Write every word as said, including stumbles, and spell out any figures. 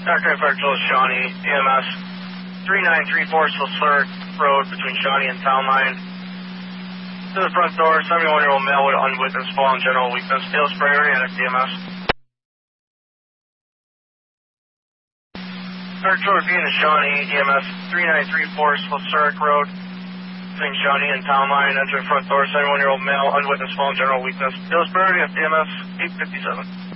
Doctor Fire Joel Shawnee, E M S three nine three four Slur Road between Shawnee and Town Line. To the front door, seventy-one-year-old male with unwitnessed fall and general weakness. Failed priority at D M S. Fire Joel Venus Shawnee, E M S three nine three four Slur Road between Shawnee and Town Line. Enter the front door, seventy-one-year-old male, unwitnessed fall and general weakness. Failed priority at D M S eight fifty-seven.